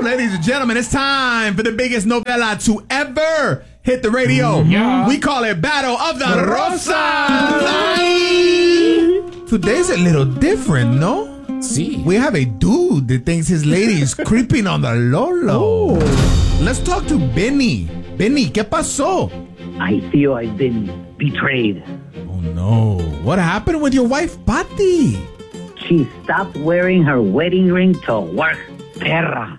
Ladies and gentlemen, it's time for the biggest novela to ever hit the radio. Yeah. We call it Battle of the Rosas. Today's a little different, no? Sí. We have a dude that thinks his lady is creeping on the Lolo. Let's talk to Benny. Benny, ¿qué pasó? I feel I've been betrayed. Oh, no. What happened with your wife, Patty? She stopped wearing her wedding ring to work. Perra.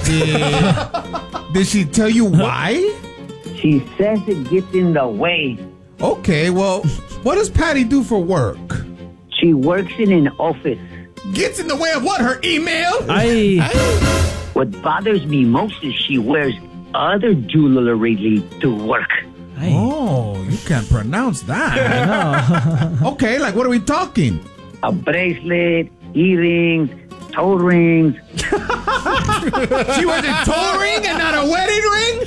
Did she tell you why? She says it gets in the way. Okay, well, what does Patty do for work? She works in an office. Gets in the way of what? Her email? Ay. What bothers me most is she wears other jewelry to work. Ay. Oh, you can't pronounce that. Okay, like what are we talking? A bracelet, earrings, toe rings. She wears a toe ring and not a wedding ring?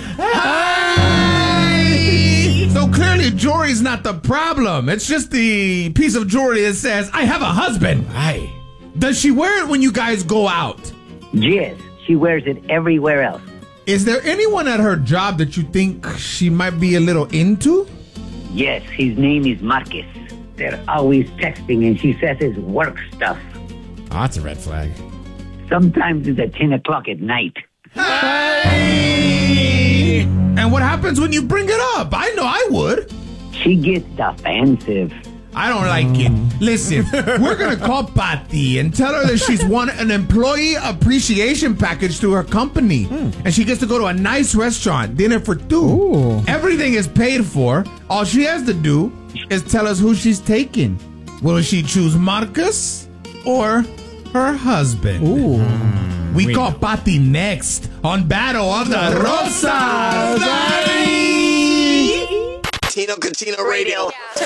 Hey! So clearly jewelry's not the problem. It's just the piece of jewelry that says, I have a husband. Ay. Does she wear it when you guys go out? Yes, she wears it everywhere else. Is there anyone at her job that you think she might be a little into? Yes, his name is Marcus. They're always texting and she says it's work stuff. Oh, that's a red flag. Sometimes it's at 10 o'clock at night. Hey! And what happens when you bring it up? I know I would. She gets defensive. I don't like it. Listen, we're going to call Patty and tell her that she's won an employee appreciation package through her company. And she gets to go to a nice restaurant, dinner for two. Ooh. Everything is paid for. All she has to do is tell us who she's taking. Will she choose Marcus or her husband? Ooh. We call Patty next on Battle of the Rosas. Tino Catino Radio.